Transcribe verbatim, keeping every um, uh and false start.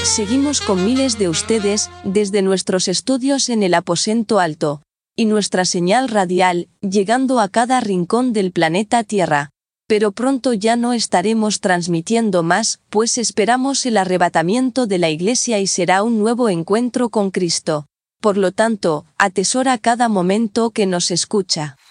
Seguimos con miles de ustedes, desde nuestros estudios en el aposento alto, y nuestra señal radial, llegando a cada rincón del planeta Tierra. Pero pronto ya no estaremos transmitiendo más, pues esperamos el arrebatamiento de la Iglesia y será un nuevo encuentro con Cristo. Por lo tanto, atesora cada momento que nos escucha.